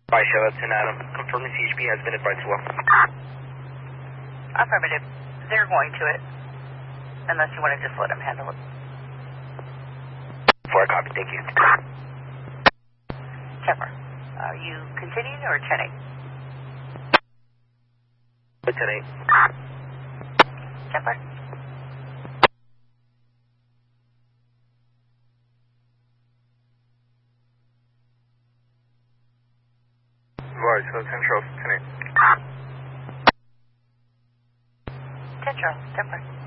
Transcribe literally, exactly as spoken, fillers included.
Bye, show ten Adam. Confirming C H P has been advised well. Affirmative. They're going to it. Unless you want to just let them handle it. Four copy, thank you. Kemper, are you continuing or ten eight? ten eight. Kemper? Right, so ten Charles, ten eight. ten Charles, Kemper.